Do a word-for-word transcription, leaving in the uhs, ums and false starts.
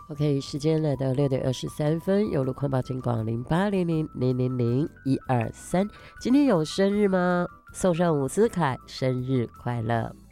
OK， 时间来到六点二十三分，有路宽宝金广零八零零零零零一二三，今天有生日吗？送上伍思凯，生日快乐！